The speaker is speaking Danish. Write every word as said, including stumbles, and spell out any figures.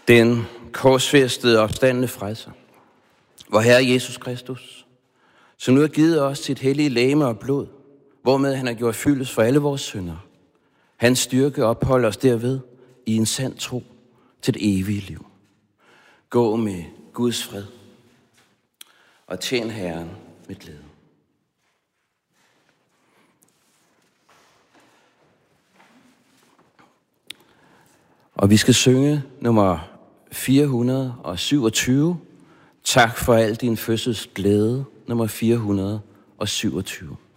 Den korsfæstede opstandende frelser, vor Herre Jesus Kristus, som nu har givet os sit hellige legeme og blod, hvormed han har gjort fyldes for alle vores synder. Hans styrke opholder os derved i en sand tro til det evige liv. Gå med Guds fred og tjen Herren med glæde. Og vi skal synge nummer fire hundrede og syvogtyve. Tak for al din fødsels glæde, nummer fire hundrede og syvogtyve.